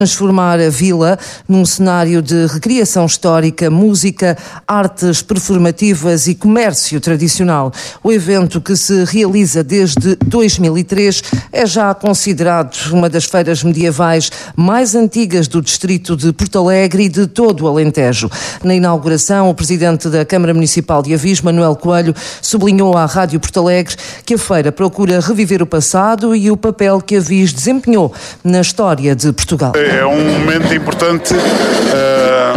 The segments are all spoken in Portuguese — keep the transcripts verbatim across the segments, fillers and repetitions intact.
transformar a vila num cenário de recriação histórica, música, artes performativas e comércio tradicional. O evento, que se realiza desde dois mil e três, é já considerado uma das feiras medievais mais antigas do distrito de Porto Alegre e de todo o Alentejo. Na inauguração, o presidente da Câmara Municipal de Avis, Manuel Coelho, sublinhou à Rádio Porto Alegre que a feira procura reviver o passado e o papel que Avis desempenhou na história de Portugal. É um momento importante uh,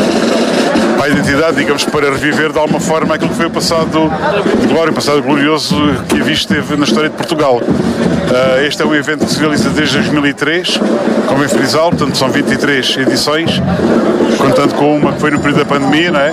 para a identidade, digamos, para reviver de alguma forma aquilo que foi o passado de glória, o passado glorioso que Avis teve na história de Portugal. Uh, este é um evento que se realiza desde dois mil e três, como em Frisal, portanto são vinte e três edições, contando com uma que foi no período da pandemia, não é?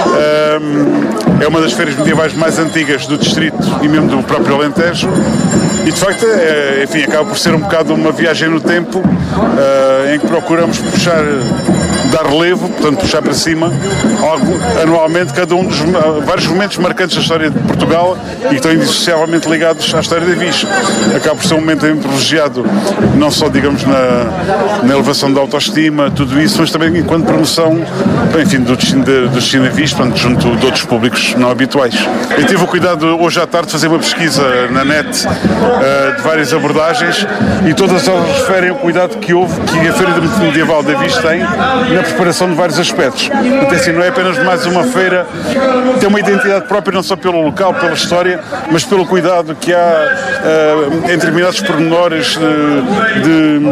Uh, é uma das feiras medievais mais antigas do distrito e mesmo do próprio Alentejo. E de facto, é, enfim, acaba por ser um bocado uma viagem no tempo, uh, em que procuramos puxar, dar relevo, portanto puxar para cima, algo, anualmente, cada um dos uh, vários momentos marcantes da história de Portugal e que estão indissociavelmente ligados à história de Avis. Acaba por ser um momento privilegiado, não só, digamos, na, na elevação da autoestima, tudo isso, mas também enquanto promoção, enfim, do destino de, do destino de Avis, portanto, junto de outros públicos não habituais. Eu tive o cuidado hoje à tarde de fazer uma pesquisa na net uh, de várias abordagens e todas elas referem o cuidado que houve, que a Feira Medieval de Avis tem na preparação de vários aspectos. Então, assim, não é apenas mais uma feira, tem uma identidade própria não só pelo local, pela história, mas pelo cuidado que há uh, em determinados pormenores uh,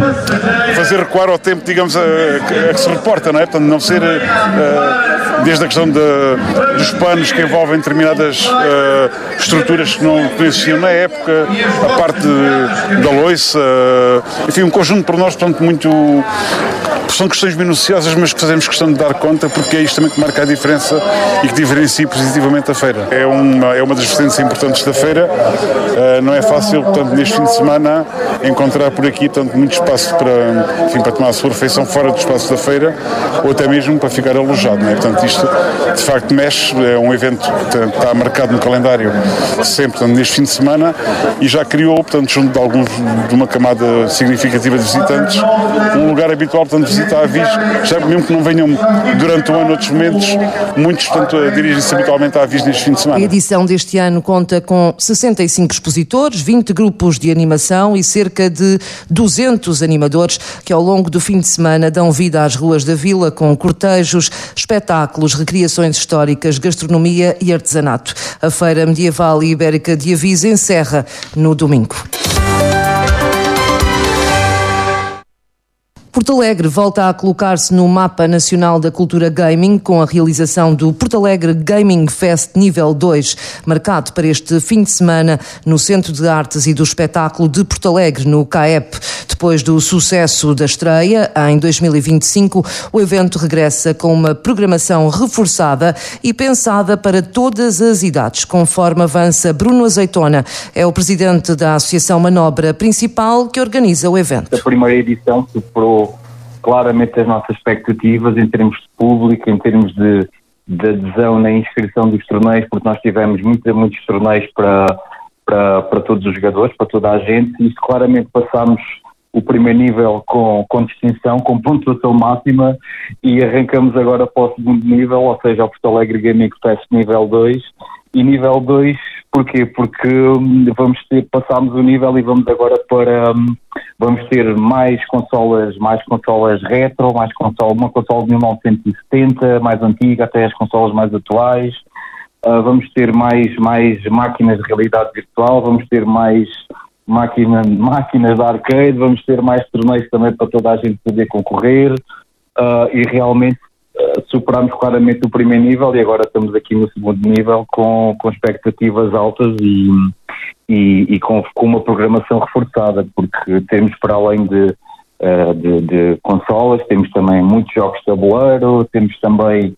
de fazer recuar ao tempo, digamos, a, a, a que se reporta, não é? Portanto, não ser uh, desde a questão de, dos panos que envolvem determinadas uh, estruturas que não, que não existiam na época, a parte de, da loiça, uh, enfim, um conjunto para nós, portanto, muito... São questões minuciosas, mas que fazemos questão de dar conta, porque é isto também que marca a diferença e que diferencia positivamente a feira. É uma, é uma das vertentes importantes da feira. Uh, não é fácil, portanto, neste fim de semana, encontrar por aqui, portanto, muito espaço para, enfim, para tomar a sua refeição fora do espaço da feira, ou até mesmo para ficar alojado, não é? Portanto, isto, de facto, mexe. É um evento que portanto, está marcado no calendário sempre, portanto, neste fim de semana, e já criou, portanto, junto de alguns, de uma camada significativa de visitantes, um lugar habitual, portanto, visitar a Avis, já mesmo que não venham durante o ano outros momentos, muitos, portanto, dirigem-se habitualmente à Avis neste fim de semana. A edição deste ano conta com sessenta e cinco expositores, vinte grupos de animação e cerca de duzentos animadores que ao longo do fim de semana dão vida às ruas da vila com cortejos, espetáculos, recriações históricas, gastronomia e artesanato. A Feira Medieval e Ibérica de Avis encerra no domingo. Porto Alegre volta a colocar-se no mapa nacional da cultura gaming com a realização do Porto Alegre Gaming Fest nível dois, marcado para este fim de semana no Centro de Artes e do Espetáculo de Porto Alegre, no C A E P. Depois do sucesso da estreia, em dois mil e vinte e cinco, o evento regressa com uma programação reforçada e pensada para todas as idades, conforme avança Bruno Azeitona. É o presidente da Associação Manobra Principal que organiza o evento. A primeira edição superou claramente as nossas expectativas em termos de público, em termos de, de adesão na inscrição dos torneios, porque nós tivemos muitos, muitos torneios para, para, para todos os jogadores, para toda a gente, e isso claramente passámos o primeiro nível com, com distinção, com pontuação máxima, e arrancamos agora para o segundo nível, ou seja, o Porto Alegre Gaming Fest nível dois. E nível dois, porquê? Porque vamos ter, passámos o nível e vamos agora para, vamos ter mais consolas, mais consolas retro, mais consola, uma consola de mil novecentos e setenta, mais antiga, até as consolas mais atuais. Uh, vamos ter mais, mais máquinas de realidade virtual, vamos ter mais máquina, máquinas de arcade, vamos ter mais torneios também para toda a gente poder concorrer, uh, e realmente uh, superámos claramente o primeiro nível e agora estamos aqui no segundo nível com, com expectativas altas e, e, e com, com uma programação reforçada, porque temos, para além de, uh, de, de consolas, temos também muitos jogos de tabuleiro, temos também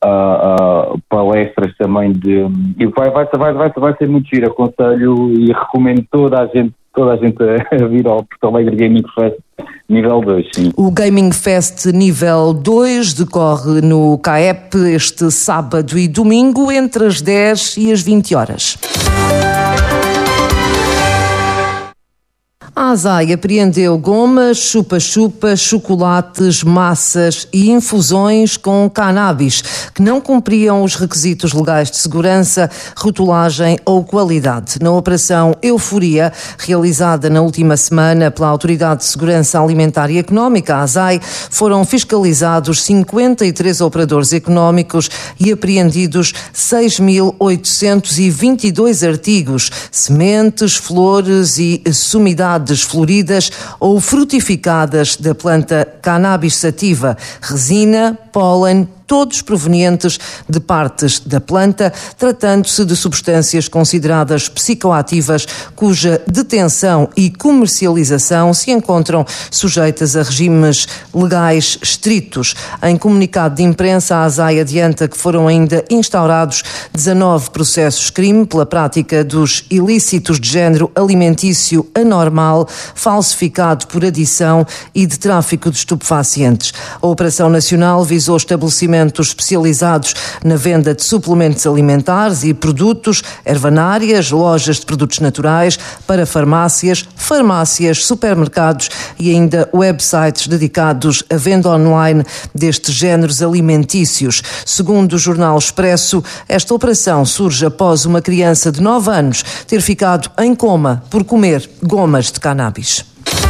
Uh, uh, palestras também de... E vai, vai, vai, vai, vai ser muito giro. Aconselho e recomendo toda a gente, toda a gente a vir ao Porto Alegre Gaming Fest nível dois, sim. O Gaming Fest nível dois decorre no C A E P este sábado e domingo entre as dez e as vinte horas. A ASAI apreendeu gomas, chupa-chupas, chocolates, massas e infusões com cannabis que não cumpriam os requisitos legais de segurança, rotulagem ou qualidade. Na operação Euforia, realizada na última semana pela Autoridade de Segurança Alimentar e Económica, a ASAI, foram fiscalizados cinquenta e três operadores económicos e apreendidos seis mil oitocentos e vinte e dois artigos, sementes, flores e sumidades floridas ou frutificadas da planta cannabis sativa, resina, pólen, todos provenientes de partes da planta, tratando-se de substâncias consideradas psicoativas cuja detenção e comercialização se encontram sujeitas a regimes legais estritos. Em comunicado de imprensa, a ASAI adianta que foram ainda instaurados dezanove processos crime pela prática dos ilícitos de género alimentício anormal, falsificado por adição e de tráfico de estupefacientes. A Operação Nacional visou estabelecimentos especializados na venda de suplementos alimentares e produtos, ervanárias, lojas de produtos naturais, para farmácias, farmácias, supermercados e ainda websites dedicados à venda online destes géneros alimentícios. Segundo o jornal Expresso, esta operação surge após uma criança de nove anos ter ficado em coma por comer gomas de cannabis.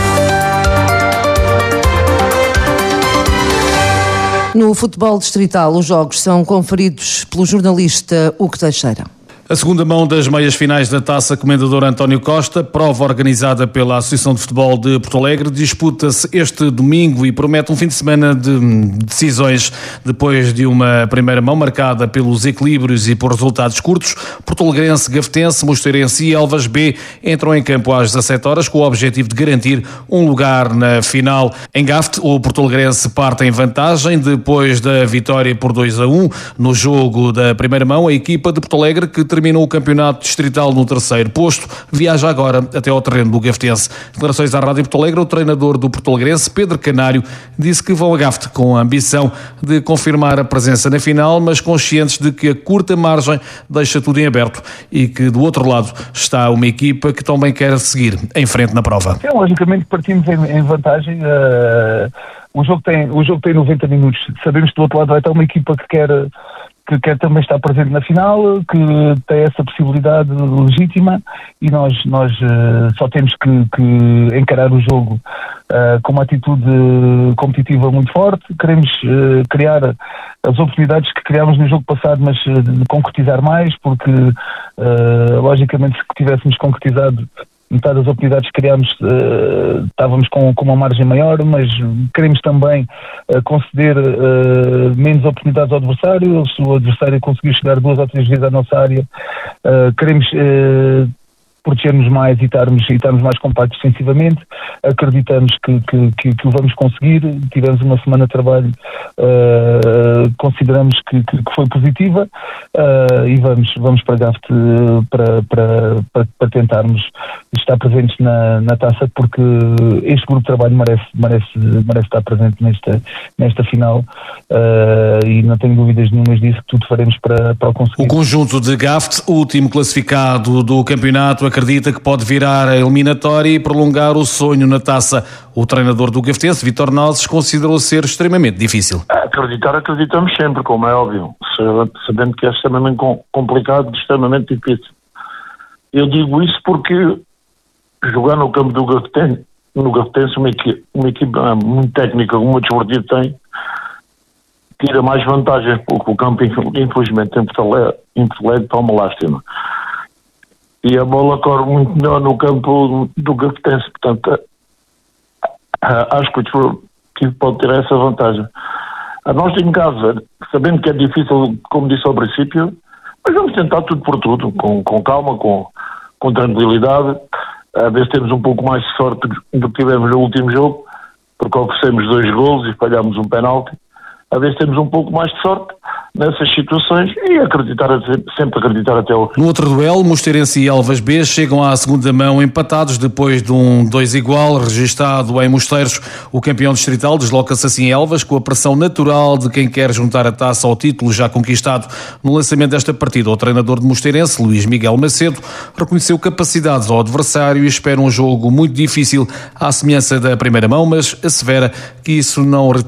No futebol distrital, os jogos são conferidos pelo jornalista Hugo Teixeira. A segunda mão das meias finais da Taça Comendador António Costa, prova organizada pela Associação de Futebol de Porto Alegre, disputa-se este domingo e promete um fim de semana de decisões. Depois de uma primeira mão marcada pelos equilíbrios e por resultados curtos, Porto-Alegrense, Gafetense, Mosteirense e Elvas B entram em campo às dezassete horas com o objetivo de garantir um lugar na final. Em Gafte, o Porto-Alegrense parte em vantagem depois da vitória por dois a um no jogo da primeira mão. A equipa de Porto Alegre, que terminou o campeonato distrital no terceiro posto, viaja agora até ao terreno do Gafetense. Declarações à Rádio Porto Alegre, o treinador do Porto Alegrense, Pedro Canário, disse que vão a Gafte com a ambição de confirmar a presença na final, mas conscientes de que a curta margem deixa tudo em aberto e que do outro lado está uma equipa que também quer seguir em frente na prova. Sim, logicamente partimos em, em vantagem. Uh, o, jogo tem, o jogo tem noventa minutos. Sabemos que do outro lado vai estar uma equipa que quer... que quer também estar presente na final, que tem essa possibilidade legítima e nós, nós uh, só temos que, que encarar o jogo uh, com uma atitude competitiva muito forte. Queremos uh, criar as oportunidades que criámos no jogo passado, mas uh, concretizar mais, porque uh, logicamente se tivéssemos concretizado metade das oportunidades que criámos, uh, estávamos com, com uma margem maior, mas queremos também uh, conceder uh, menos oportunidades ao adversário. Se o adversário conseguir chegar duas ou três vezes à nossa área, uh, queremos uh, proteger-nos mais e estarmos, e estarmos mais compactos defensivamente. Acreditamos que, que, que, que o vamos conseguir. Tivemos uma semana de trabalho, uh, consideramos que, que, que foi positiva uh, e vamos, vamos para Gafte para, para, para, para tentarmos estar presentes na, na taça, porque este grupo de trabalho merece, merece, merece estar presente nesta, nesta final uh, e não tenho dúvidas nenhumas disso, que tudo faremos para, para o conseguir. O conjunto de Gafte, último classificado do campeonato, acredita que pode virar a eliminatória e prolongar o sonho na taça. O treinador do Gafetense, Vítor Nozes, considerou ser extremamente difícil. Acreditar, acreditamos sempre, como é óbvio, sabendo que é extremamente complicado, extremamente difícil. Eu digo isso porque jogar no campo do Gafetense, no Gafetense uma, equipe, uma equipa muito técnica, como o Desportivo tem, tira mais vantagens, porque o campo, infelizmente, em Porto Alegre está uma lástima. E a bola corre muito melhor no campo do Gafetense, portanto, acho que o Desportivo pode ter essa vantagem. A nós em casa, sabendo que é difícil, como disse ao princípio, mas vamos tentar tudo por tudo, com, com calma, com, com tranquilidade, a ver se temos um pouco mais de sorte do que tivemos no último jogo, porque oferecemos dois golos e falhámos um penalti, a ver se temos um pouco mais de sorte. nessas situações e acreditar, sempre acreditar até ao fim. No outro duelo, Mosteirense e Elvas B chegam à segunda mão empatados depois de um dois igual registado em Mosteiros. O campeão distrital desloca-se assim em Elvas com a pressão natural de quem quer juntar a taça ao título já conquistado. No lançamento desta partida, o treinador de Mosteirense, Luís Miguel Macedo, reconheceu capacidades ao adversário e espera um jogo muito difícil à semelhança da primeira mão, mas assevera que isso não